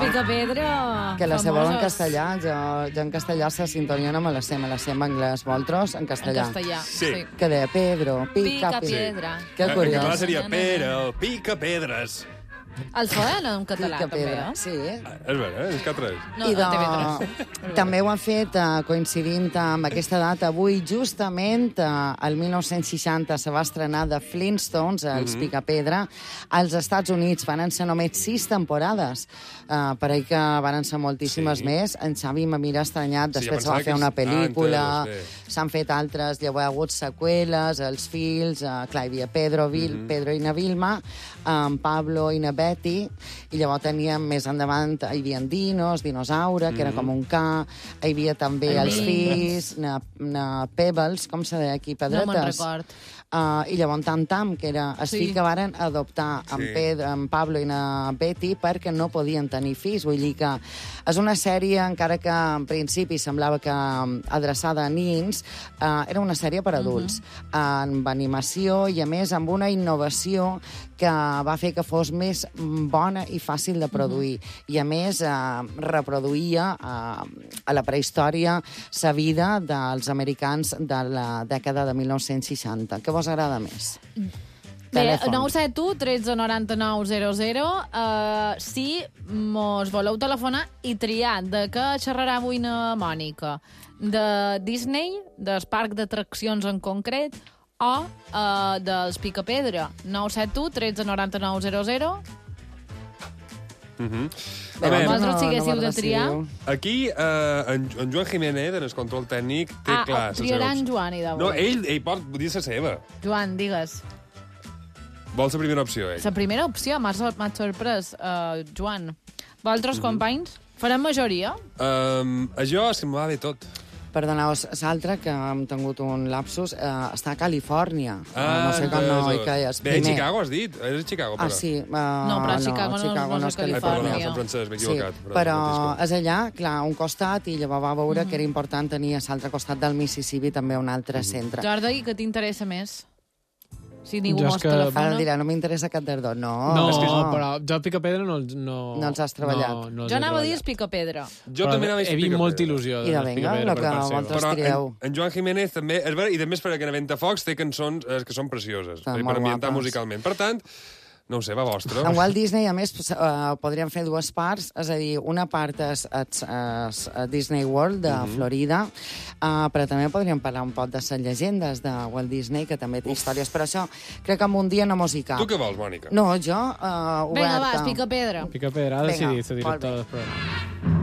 Picapedra, Que la sabeu en famosos. castellà, jo en castellà la sintonia no me la sé, en anglès. Vosaltres, en En castellà? castellà, Sí. sí. Que deia Pedro, pica Pica-piedra. Que En català curiós. seria Pere, el pica pedres. El feien en català, Pica també, pedra, eh? sí. És vera, és que tres. No, I a TV3. també ho han fet coincidint amb aquesta data. Avui, justament, el 1960 se va estrenar The Flintstones, els Picapedra, als Estats Units. Van ser només 6 temporades. Per ahir que van ser moltíssimes més. En Xavi me mira estranyat. Sí, Després jo se va pensava fer que una és- pel·lícula, entès, s'han fet altres, llavors hi ha hagut seqüeles, els fills, clar, hi havia Pedro i na Vilma, en Pablo i na Betty, i llavors teníem més endavant, hi havia Dinos, Dinosaure, que era com un ca, hi havia també els fills, na Pebbles, com se deia aquí, No me'n pedretes. record. I llavors Tam, que era el fill que varen adoptar en Pablo i na Betty perquè no podien tenir fills. Vull dir que és una sèrie, encara que en principi semblava que adreçada a nins, era una sèrie per adults, amb animació i, a més, amb una innovació que va fer que fos més bona i fàcil de produir. I, a més, reproduïa a la prehistòria la vida dels americans de la dècada de 1960. Què vos agrada més? Bé, Telèfon. 971 13 99 00. Si mos voleu telefonar i triar de què xerrarà avui na Mònica, de Disney, del parc d'atraccions en concret, o dels Picapedra. 971 13 99 00. A veure, Vosaltres si haguéssiu de triar? aquí en Joan Jiménez, en el control tècnic, té clar... les triarà seves- en Joan i de No, avui. ell pot dir la seva. Joan, digues. Vol la primera opció, ell. La primera opció, m'ha sorprès, Joan. Vosaltres, companys, farem majoria? Això és que m'ho va bé tot. Perdoneu, l'altre, que hem tingut un lapsus, està a Califòrnia. No sé com no, i que és Bé, primer. Chicago has dit? És Chicago, però. Ah, sí. No, però Chicago no és Ai, perdona, Califòrnia. soc francès, m'he Sí, equivocat. però és allà, clar, a un costat, i llavors va veure que era important tenir a l'altre costat del Mississippi també un altre centre. Jordi, què t'interessa més? Si ningú Jo és mos que- Ara telefona. dirà, no m'interessa cap dels dos. No, No, és que però jo Picapedra no els has treballat. No els Jo he anava a dir treballat. Picapedra. Jo Però també anava a dir he vist Picapedra. molta il·lusió. I de dels vinga, Picapedra lo per que part seva. vosaltres Però trieu. en Joan Jiménez també... És vera, i també és perquè en Ventafocs té cançons que són precioses, Estan per molt ambientar guapes. musicalment. Per tant, no ho sé, va vostre. En Walt Disney, a més, podríem fer dues parts, és a dir, una part és a Disney World de Florida, però també podríem parlar un poc de les llegendes de Walt Disney, que també té històries. Per això crec que en un dia no mos hi cap. Tu què vols, Mònica? No, jo, oberta. Vinga, va, Picapedra. Picapedra ha Vinga, decidit la molt directora bé. del programa.